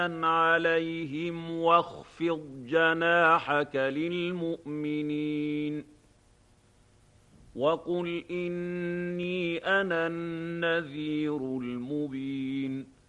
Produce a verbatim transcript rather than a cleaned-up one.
عليهم واخفض جناحك للمؤمنين وقل إني أنا النذير المبين